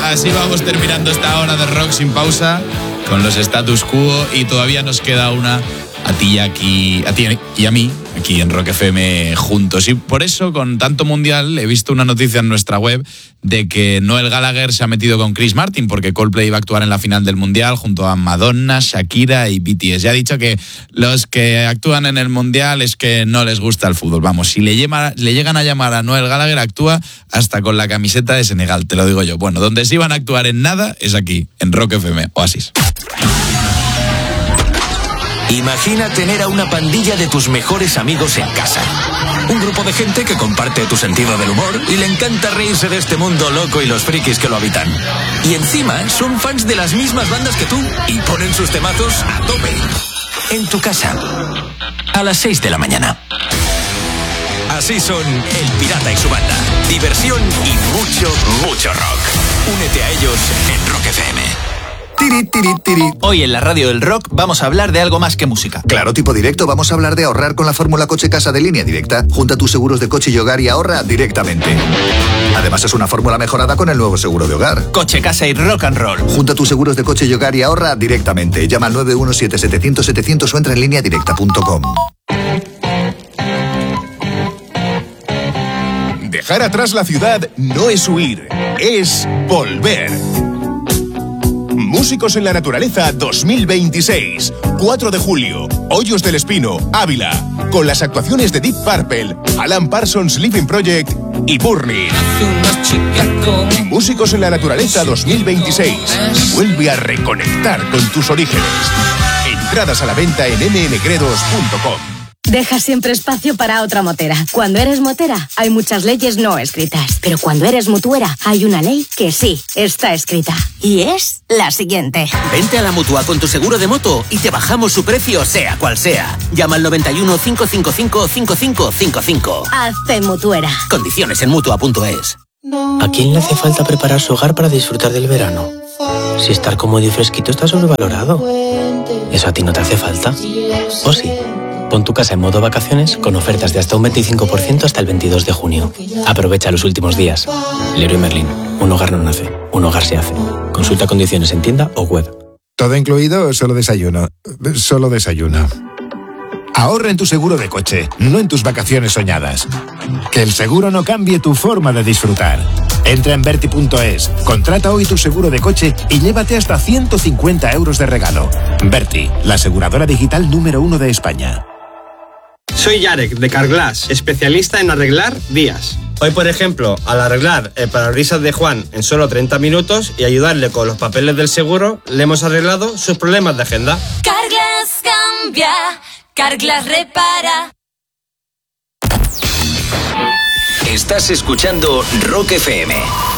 así vamos terminando esta hora de rock sin pausa con los Status Quo y todavía nos queda una a ti y a mí aquí en Rock FM juntos. Y por eso, con tanto mundial, he visto una noticia en nuestra web de que Noel Gallagher se ha metido con Chris Martin porque Coldplay iba a actuar en la final del mundial junto a Madonna, Shakira y BTS. Ya ha dicho que los que actúan en el mundial es que no les gusta el fútbol. Vamos, si le llegan a llamar a Noel Gallagher, actúa hasta con la camiseta de Senegal, te lo digo yo. Bueno, donde sí van a actuar en nada es aquí, en Rock FM, Oasis. Imagina tener a una pandilla de tus mejores amigos en casa. Un grupo de gente que comparte tu sentido del humor y le encanta reírse de este mundo loco y los frikis que lo habitan. Y encima son fans de las mismas bandas que tú y ponen sus temazos a tope. En tu casa, a las 6 de la mañana. Así son El Pirata y su banda. Diversión y mucho, mucho rock. Únete a ellos en Rock FM. Hoy en la radio del rock vamos a hablar de algo más que música. Claro, tipo directo, vamos a hablar de ahorrar con la fórmula Coche Casa de Línea Directa. Junta tus seguros de coche y hogar y ahorra directamente. Además es una fórmula mejorada con el nuevo seguro de hogar. Coche, casa y rock and roll. Junta tus seguros de coche y hogar y ahorra directamente. Llama al 917-700-700 o entra en lineadirecta.com. Dejar atrás la ciudad no es huir, es volver. Músicos en la Naturaleza 2026. 4 de julio, Hoyos del Espino, Ávila. Con las actuaciones de Deep Purple, Alan Parsons Living Project y Burning. Músicos en la Naturaleza 2026. Vuelve a reconectar con tus orígenes. Entradas a la venta en mmgredos.com. Deja siempre espacio para otra motera. Cuando eres motera, hay muchas leyes no escritas. Pero cuando eres mutuera, hay una ley que sí está escrita. Y es la siguiente. Vente a la Mutua con tu seguro de moto y te bajamos su precio, sea cual sea. Llama al 91 555 5555. Hazte mutuera. Condiciones en Mutua.es. ¿A quién le hace falta preparar su hogar para disfrutar del verano? Si estar cómodo y fresquito está sobrevalorado. ¿Eso a ti no te hace falta? ¿O sí? Pon tu casa en modo vacaciones con ofertas de hasta un 25% hasta el 22 de junio. Aprovecha los últimos días. Leroy Merlin. Un hogar no nace, un hogar se hace. Consulta condiciones en tienda o web. ¿Todo incluido o solo desayuno? Solo desayuno. Ahorra en tu seguro de coche, no en tus vacaciones soñadas. Que el seguro no cambie tu forma de disfrutar. Entra en Verti.es, contrata hoy tu seguro de coche y llévate hasta 150 euros de regalo. Verti, la aseguradora digital número 1 de España. Soy Yarek, de Carglass, especialista en arreglar vías. Hoy, por ejemplo, al arreglar el parabrisas de Juan en solo 30 minutos y ayudarle con los papeles del seguro, le hemos arreglado sus problemas de agenda. Carglass cambia, Carglass repara. Estás escuchando Rock FM.